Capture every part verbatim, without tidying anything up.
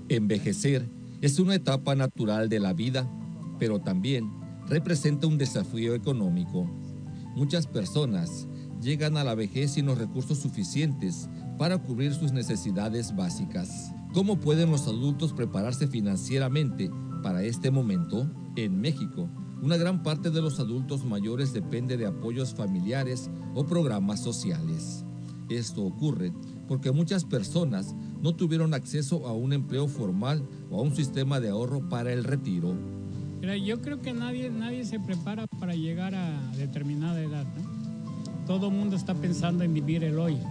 Envejecer es una etapa natural de la vida, pero también representa un desafío económico. Muchas personas llegan a la vejez sin los recursos suficientes para cubrir sus necesidades básicas. ¿Cómo pueden los adultos prepararse financieramente para este momento? En México, una gran parte de los adultos mayores depende de apoyos familiares o programas sociales. Esto ocurre porque muchas personas no tuvieron acceso a un empleo formal o a un sistema de ahorro para el retiro. Pero yo creo que nadie, nadie se prepara para llegar a determinada edad, ¿no? Todo el mundo está pensando en vivir el hoy.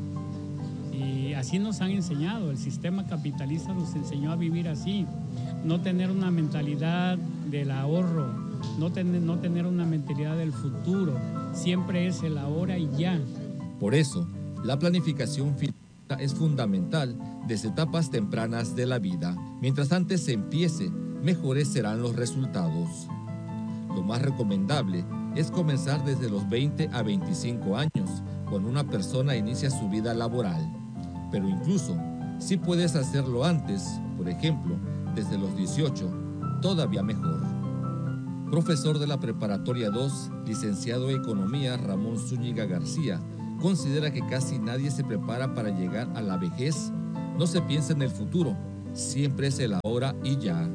Y así nos han enseñado, el sistema capitalista nos enseñó a vivir así, no tener una mentalidad del ahorro, no tener, no tener una mentalidad del futuro, siempre es el ahora y ya. Por eso, la planificación financiera es fundamental desde etapas tempranas de la vida. Mientras antes se empiece, mejores serán los resultados. Lo más recomendable es comenzar desde los veinte a veinticinco años, cuando una persona inicia su vida laboral. Pero incluso, si puedes hacerlo antes, por ejemplo, desde los dieciocho, todavía mejor. Profesor de la Preparatoria dos, licenciado en Economía Ramón Zúñiga García, considera que casi nadie se prepara para llegar a la vejez. No se piensa en el futuro, siempre es el ahora y ya.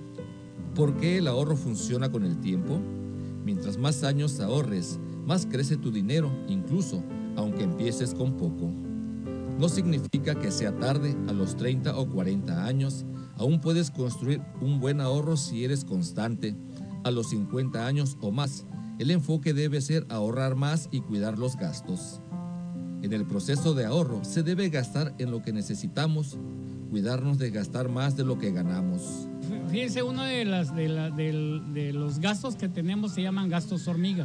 ¿Por qué el ahorro funciona con el tiempo? Mientras más años ahorres, más crece tu dinero, incluso aunque empieces con poco. No significa que sea tarde. A los treinta o cuarenta años, aún puedes construir un buen ahorro si eres constante. A los cincuenta años o más, el enfoque debe ser ahorrar más y cuidar los gastos. En el proceso de ahorro se debe gastar en lo que necesitamos, cuidarnos de gastar más de lo que ganamos. Fíjense, uno de, las, de, la, de, de los gastos que tenemos se llaman gastos hormigas,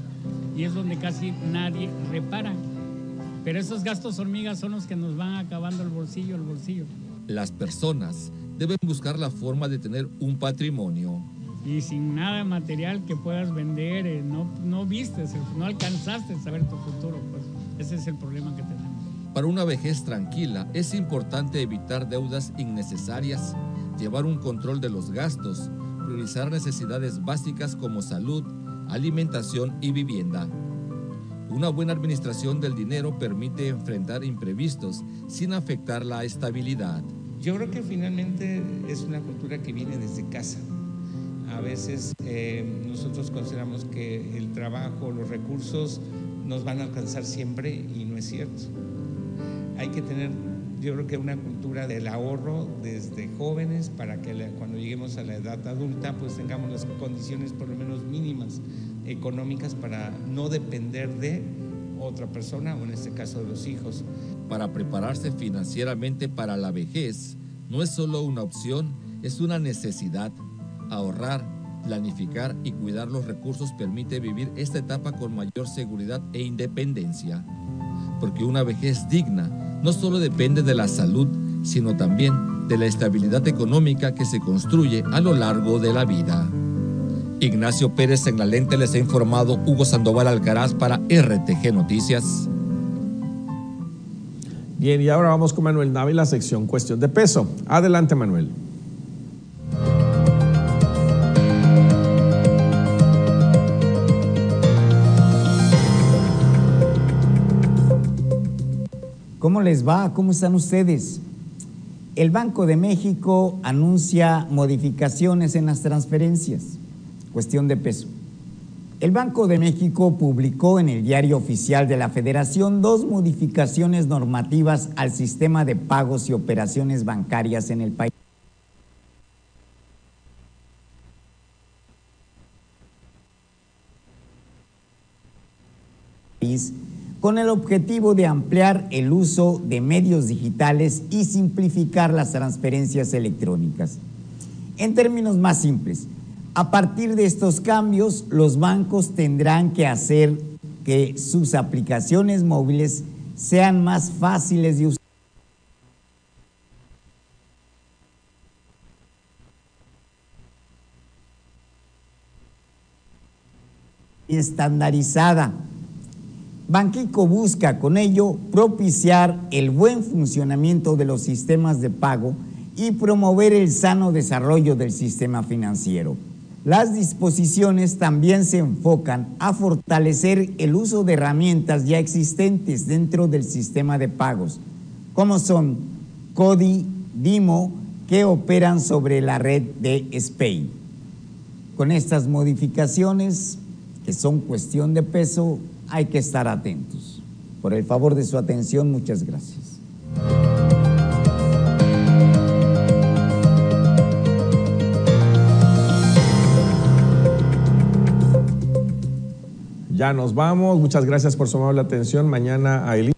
y es donde casi nadie repara. Pero esos gastos hormigas son los que nos van acabando el bolsillo, el bolsillo. Las personas deben buscar la forma de tener un patrimonio. Y sin nada material que puedas vender, eh, no, no vistes, no alcanzaste a saber tu futuro, pues ese es el problema que tenemos. Para una vejez tranquila, es importante evitar deudas innecesarias, llevar un control de los gastos, priorizar necesidades básicas como salud, alimentación y vivienda. Una buena administración del dinero permite enfrentar imprevistos sin afectar la estabilidad. Yo creo que finalmente es una cultura que viene desde casa. A veces eh, nosotros consideramos que el trabajo, los recursos nos van a alcanzar siempre, y no es cierto. Hay que tener, yo creo que una cultura del ahorro desde jóvenes para que la, cuando lleguemos a la edad adulta pues tengamos las condiciones por lo menos mínimas económicas para no depender de otra persona, o en este caso de los hijos. Para prepararse financieramente para la vejez no es solo una opción, es una necesidad. Ahorrar, planificar y cuidar los recursos permite vivir esta etapa con mayor seguridad e independencia. Porque una vejez digna no solo depende de la salud, sino también de la estabilidad económica que se construye a lo largo de la vida. Ignacio Pérez en la lente, les ha informado Hugo Sandoval Alcaraz para R T G Noticias. Bien, y ahora vamos con Manuel Nava y la sección Cuestión de Peso. Adelante, Manuel. ¿Cómo les va? ¿Cómo están ustedes? El Banco de México anuncia modificaciones en las transferencias. Cuestión de peso. El Banco de México publicó en el Diario Oficial de la Federación dos modificaciones normativas al sistema de pagos y operaciones bancarias en el país. Con el objetivo de ampliar el uso de medios digitales y simplificar las transferencias electrónicas. En términos más simples, a partir de estos cambios, los bancos tendrán que hacer que sus aplicaciones móviles sean más fáciles de usar y estandarizada. Banxico busca con ello propiciar el buen funcionamiento de los sistemas de pago y promover el sano desarrollo del sistema financiero. Las disposiciones también se enfocan a fortalecer el uso de herramientas ya existentes dentro del sistema de pagos, como son CODI, DIMO, que operan sobre la red de SPEI. Con estas modificaciones, que son cuestión de peso, hay que estar atentos. Por el favor de su atención, muchas gracias. Ya nos vamos. Muchas gracias por su amable atención. Mañana a Elisa.